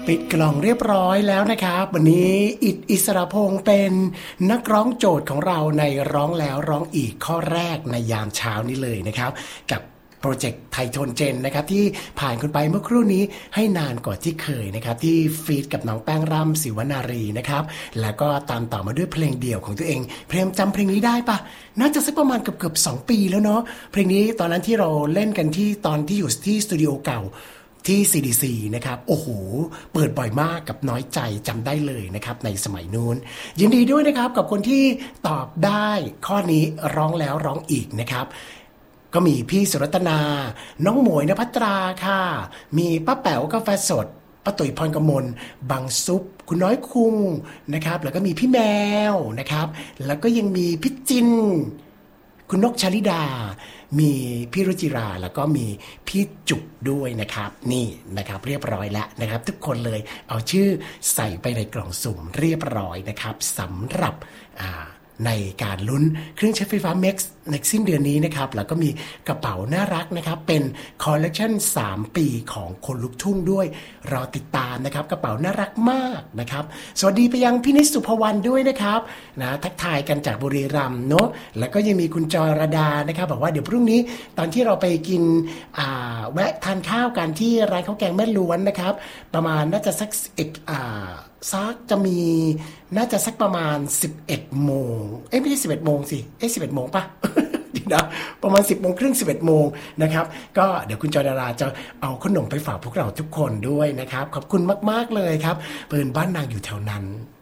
ปิดกล่องเรียบร้อยแล้วนะครับวันนี้อิสรพงษ์เป็นนักร้องโจทย์ของเราในร้องแล้วร้องอีกข้อแรกในยามเช้านี้เลยนะครับกับโปรเจกต์ไทโทนเจนนะครับที่ผ่านคุณไปเมื่อครู่นี้ให้นานกว่าที่เคยนะครับที่ฟีดกับน้องแป้งร่ำศิวนารีนะครับแล้วก็ตามต่อมาด้วยเพลงเดี่ยวของตัวเองเพลงจำเพลงนี้ได้ปะน่าจะสักประมาณเกือบ2 ปีแล้วเนาะเพลงนี้ตอนนั้นที่เราเล่นกันที่ตอนที่อยู่ที่สตูดิโอเก่าที่ CDC นะครับโอ้โหเปิดบ่อยมากกับน้อยใจจำได้เลยนะครับในสมัยนู้นยินดีด้วยนะครับกับคนที่ตอบได้ข้อนี้ร้องแล้วร้องอีกนะครับก็มีพี่สุรัตนาน้องหมวยณภัตราค่ะมีป้าแป๋วกาแฟสดป้าตุ๋ยพรกมลบางซุปคุณน้อยคุงนะครับแล้วก็มีพี่แมวนะครับแล้วก็ยังมีพี่จินคุณนกชลิดามีพี่รุจิราแล้วก็มีพี่จุกด้วยนะครับนี่นะครับเรียบร้อยแล้วนะครับทุกคนเลยเอาชื่อใส่ไปในกล่องสุ่มเรียบร้อยนะครับสำหรับในการลุ้นเครื่องใช้ไฟฟ้า Max ในสิ้นเดือนนี้นะครับแล้วก็มีกระเป๋าน่ารักนะครับเป็นคอลเลกชัน3 ปีของคนลุกทุ่งด้วยรอติดตามนะครับกระเป๋าน่ารักมากนะครับสวัสดีไปยังพี่นิสุภวรรณด้วยนะครับนะทักทายกันจากบุรีรัมย์เนาะแล้วก็ยังมีคุณจอยรดานะครับบอกว่าเดี๋ยวพรุ่งนี้ตอนที่เราไปกินแวะทานข้าวกันที่ร้านข้าวแกงแม่ล้วนนะครับประมาณน่าจะสักซักจะมีน่าจะสักประมาณ11 โมงไม่ใช่11 โมงสิ11 โมงปะ ดีนะประมาณ10 โมงครึ่ง11 โมงนะครับก็เดี๋ยวคุณจอยดาราจะเอาขนมไปฝากพวกเราทุกคนด้วยนะครับขอบคุณมากๆเลยครับเปิดบ้านนางอยู่แถวนั้น